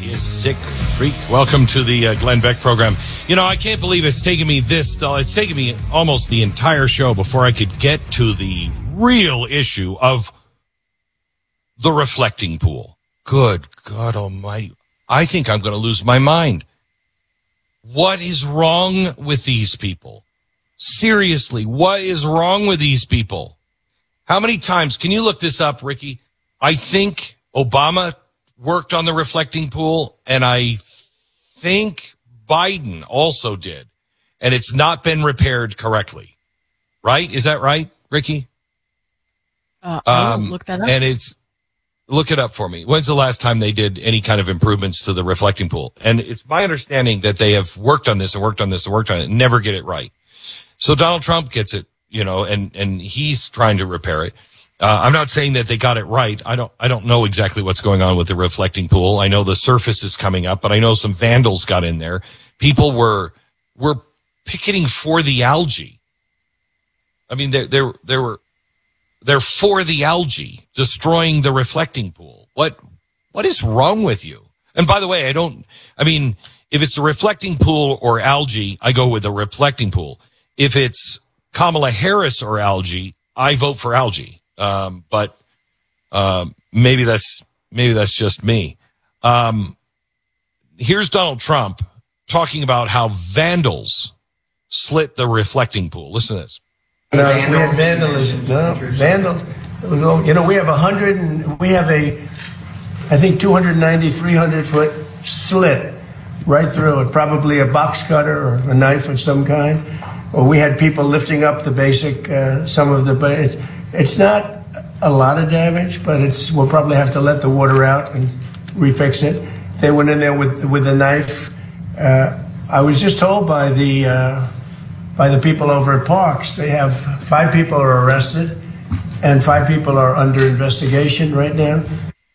You sick freak. Welcome to the Glenn Beck program. You know, I can't believe it's taken me it's taken me almost the entire show before I could get to the real issue of the reflecting pool. Good God almighty. I think I'm going to lose my mind. What is wrong with these people? Seriously, what is wrong with these people? How many times, can you look this up, Ricky? I think Obama worked on the reflecting pool, and I think Biden also did. And it's not been repaired correctly. Right? Is that right, Ricky? I'll look that up. And look it up for me. When's the last time they did any kind of improvements to the reflecting pool? And it's my understanding that they have worked on this and worked on this and worked on it and never get it right. So Donald Trump gets it, and he's trying to repair it. I'm not saying that they got it right. I don't know exactly what's going on with the reflecting pool. I know the surface is coming up, but I know some vandals got in there. People were picketing for the algae. I mean, they're for the algae, destroying the reflecting pool. What is wrong with you? And by the way, if it's a reflecting pool or algae, I go with the reflecting pool. If it's Kamala Harris or algae, I vote for algae. But maybe that's just me. Here's Donald Trump talking about how vandals slit the reflecting pool. Listen to this. We had vandalism. No, vandals. We have 100, and we have I think 290, 300 foot slit right through it. Probably a box cutter or a knife of some kind. Or we had people lifting up the basic, it's not a lot of damage, but we'll probably have to let the water out and refix it. They went in there with a knife. I was just told by the people over at Parks, they have 5 people are arrested and 5 people are under investigation right now.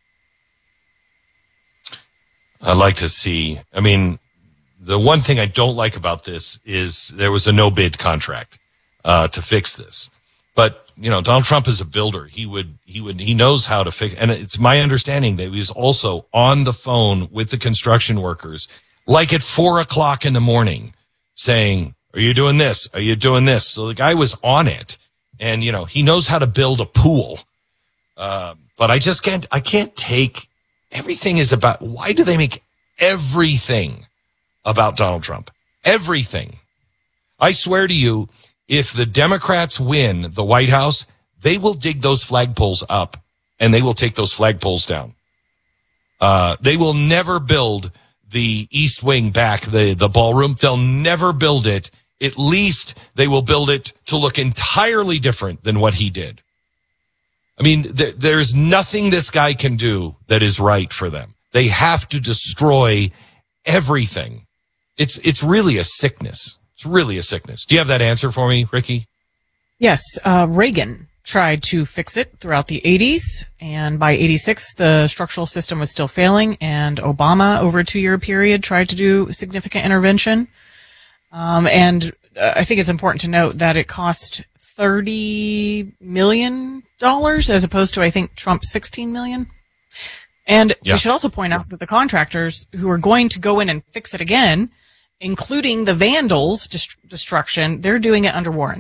I'd like to see, the one thing I don't like about this is there was a no-bid contract to fix this. But, Donald Trump is a builder. He knows how to fix, and it's my understanding that he was also on the phone with the construction workers, like at 4:00 in the morning, saying, "Are you doing this? Are you doing this?" So the guy was on it, and, he knows how to build a pool. But I can't take, everything is about, why do they make everything about Donald Trump? Everything. I swear to you, if the Democrats win the White House, they will dig those flagpoles up and they will take those flagpoles down. They will never build the East Wing back, the ballroom. They'll never build it. At least they will build it to look entirely different than what he did. There's nothing this guy can do that is right for them. They have to destroy everything. It's really a sickness. It's really a sickness. Do you have that answer for me, Ricky? Yes. Reagan tried to fix it throughout the 80s, and by 86, the structural system was still failing, and Obama, over a 2-year period, tried to do significant intervention. And I think it's important to note that it cost $30 million as opposed to, I think, Trump's $16 million. And we should also point out that the contractors who are going to go in and fix it again, including the vandals' destruction, they're doing it under warranty.